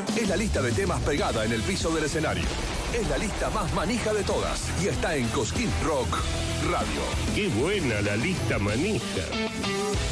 Es la lista de temas pegada en el piso del escenario. Es la lista más manija de todas y está en Cosquín Rock Radio. ¡Qué buena la lista manija!